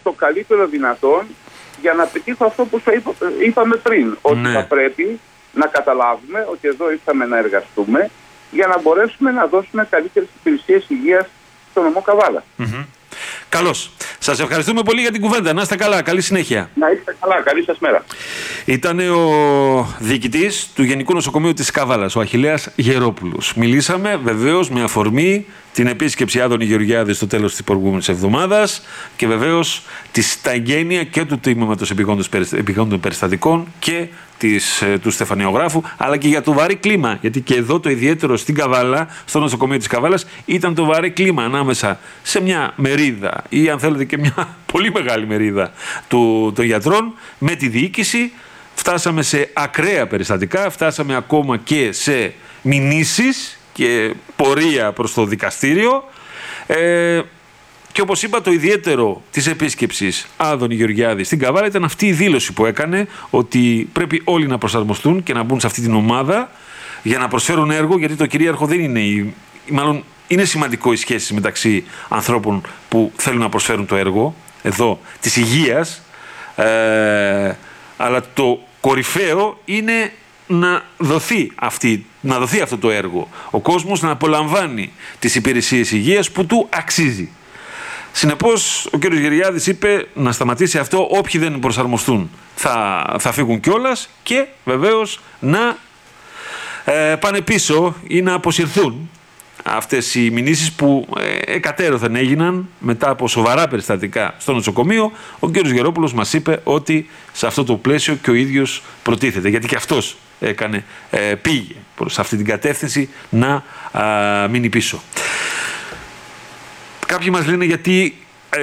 το καλύτερο δυνατόν για να πετύχω αυτό που είπαμε πριν. Ότι θα πρέπει να καταλάβουμε ότι εδώ ήρθαμε να εργαστούμε για να μπορέσουμε να δώσουμε καλύτερες υπηρεσίες υγείας στο νομό Καβάλα. Καλώς. Σας ευχαριστούμε πολύ για την κουβέντα. Να είστε καλά. Καλή συνέχεια. Να είστε καλά. Καλή σας μέρα. Ήταν ο διοικητής του Γενικού Νοσοκομείου της Καβάλας, ο Αχιλλέας Γερόπουλος. Μιλήσαμε βεβαίως με αφορμή την επίσκεψη Άδωνη Γεωργιάδη στο τέλος της προηγούμενης εβδομάδας και βεβαίως τα εγγένεια και του τμήματος επιγόντων περιστατικών και του Στεφανιογράφου, αλλά και για το βαρύ κλίμα. Γιατί και εδώ το ιδιαίτερο στην Καβάλα, στο νοσοκομείο της Καβάλας, ήταν το βαρύ κλίμα ανάμεσα σε μια μερίδα ή αν θέλετε και μια πολύ μεγάλη μερίδα των γιατρών με τη διοίκηση. Φτάσαμε σε ακραία περιστατικά, φτάσαμε ακόμα και σε μηνύσεις και πορεία προς το δικαστήριο. Και όπως είπα, το ιδιαίτερο της επίσκεψης Άδωνη Γεωργιάδη στην Καβάλα ήταν αυτή η δήλωση που έκανε, ότι πρέπει όλοι να προσαρμοστούν και να μπουν σε αυτή την ομάδα για να προσφέρουν έργο, γιατί το κυρίαρχο δεν είναι, μάλλον είναι σημαντικό οι σχέσεις μεταξύ ανθρώπων που θέλουν να προσφέρουν το έργο, εδώ, της υγείας, αλλά το κορυφαίο είναι να δοθεί αυτό το έργο. Ο κόσμος να απολαμβάνει τις υπηρεσίες υγείας που του αξίζει. Συνεπώς, ο κ. Γεωργιάδης είπε να σταματήσει αυτό. Όποιοι δεν προσαρμοστούν θα φύγουν κιόλας και βεβαίως να πάνε πίσω ή να αποσυρθούν αυτές οι μηνύσεις που εκατέρωθεν έγιναν μετά από σοβαρά περιστατικά στο νοσοκομείο. Ο κ. Γερόπουλος μας είπε ότι σε αυτό το πλαίσιο και ο ίδιος προτίθεται, γιατί και αυτός πήγε προς αυτή την κατεύθυνση να μείνει πίσω. Κάποιοι μας λένε γιατί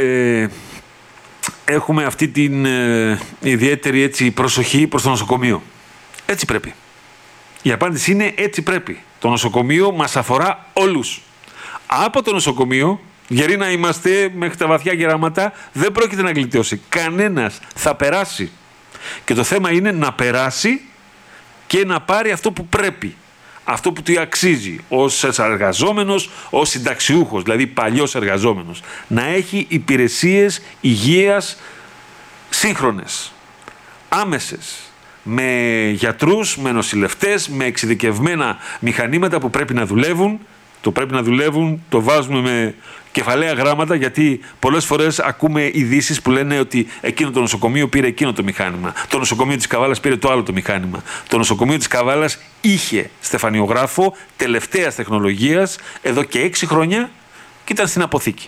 έχουμε αυτή την ιδιαίτερη προσοχή προς το νοσοκομείο. Έτσι πρέπει. Η απάντηση είναι έτσι πρέπει. Το νοσοκομείο μας αφορά όλους. Από το νοσοκομείο, γεροί να είμαστε μέχρι τα βαθιά γεράματα, δεν πρόκειται να γλιτώσει. Κανένας θα περάσει. Και το θέμα είναι να περάσει και να πάρει αυτό που πρέπει. Αυτό που του αξίζει ως εργαζόμενος, ως συνταξιούχος, δηλαδή παλιός εργαζόμενος. Να έχει υπηρεσίες υγείας σύγχρονες, άμεσες, με γιατρούς, με νοσηλευτές, με εξειδικευμένα μηχανήματα που πρέπει να δουλεύουν. Το πρέπει να δουλεύουν, το βάζουμε με κεφαλαία γράμματα, γιατί πολλές φορές ακούμε ειδήσεις που λένε ότι εκείνο το νοσοκομείο πήρε εκείνο το μηχάνημα. Το νοσοκομείο της Καβάλας πήρε το άλλο το μηχάνημα. Το νοσοκομείο της Καβάλας είχε στεφανιογράφο τελευταίας τεχνολογίας εδώ και 6 χρόνια και ήταν στην αποθήκη.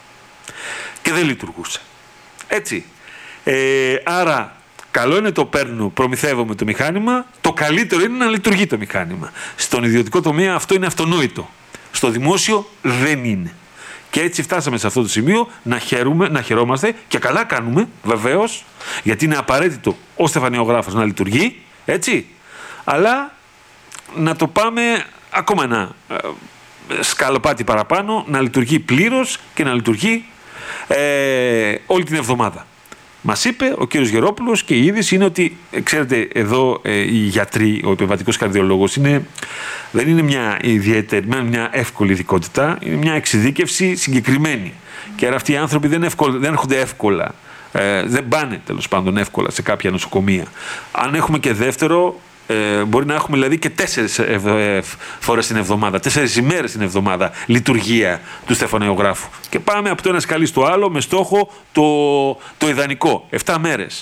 Και δεν λειτουργούσε. Έτσι. Άρα, καλό είναι το παίρνω, προμηθεύομαι το μηχάνημα. Το καλύτερο είναι να λειτουργεί το μηχάνημα. Στον ιδιωτικό τομέα αυτό είναι αυτονόητο. Στο δημόσιο δεν είναι. Και έτσι φτάσαμε σε αυτό το σημείο να χαιρόμαστε και καλά κάνουμε, βεβαίως, γιατί είναι απαραίτητο ο στεφανιογράφος να λειτουργεί, έτσι, αλλά να το πάμε ακόμα ένα σκαλοπάτι παραπάνω, να λειτουργεί πλήρως και να λειτουργεί όλη την εβδομάδα. Μας είπε ο κύριος Γερόπουλος και η είδηση είναι ότι, ξέρετε, εδώ οι γιατροί, ο επεμβατικός καρδιολόγος δεν είναι μια εύκολη ειδικότητα, είναι μια εξειδίκευση συγκεκριμένη. Και άρα αυτοί οι άνθρωποι δεν έρχονται εύκολα, δεν πάνε τέλος πάντων εύκολα σε κάποια νοσοκομεία. Αν έχουμε και δεύτερο, μπορεί να έχουμε δηλαδή και 4 φορές την εβδομάδα, 4 ημέρες την εβδομάδα λειτουργία του στεφανιογράφου. Και πάμε από το ένα σκαλί στο άλλο με στόχο το ιδανικό, 7 μέρες.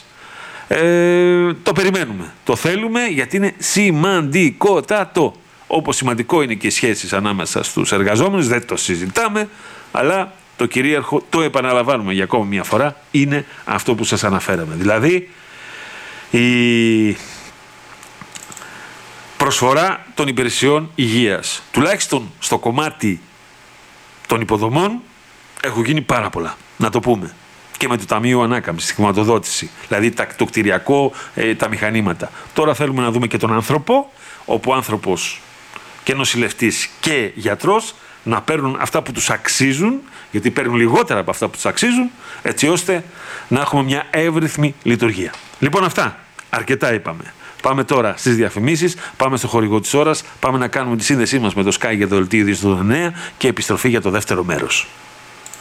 Το περιμένουμε, το θέλουμε, γιατί είναι σημαντικότατο. Όπως σημαντικό είναι και οι σχέσεις ανάμεσα στους εργαζόμενους, δεν το συζητάμε, αλλά το κυρίαρχο, το επαναλαμβάνουμε για ακόμη μια φορά, είναι αυτό που σας αναφέραμε. Δηλαδή, η προσφορά των υπηρεσιών υγείας, τουλάχιστον στο κομμάτι των υποδομών, έχουν γίνει πάρα πολλά, να το πούμε. Και με το Ταμείο Ανάκαμψης, τη χρηματοδότηση, δηλαδή το κτηριακό, τα μηχανήματα. Τώρα θέλουμε να δούμε και τον άνθρωπο, όπου ο άνθρωπος και νοσηλευτής και γιατρός να παίρνουν αυτά που τους αξίζουν, γιατί παίρνουν λιγότερα από αυτά που τους αξίζουν, έτσι ώστε να έχουμε μια εύρυθμη λειτουργία. Λοιπόν, αυτά. Αρκετά είπαμε. Πάμε τώρα στις διαφημίσεις, πάμε στο χορηγό της ώρας, πάμε να κάνουμε τη σύνδεσή μας με το Sky για το δελτίο ειδήσεων του 9 και επιστροφή για το δεύτερο μέρος.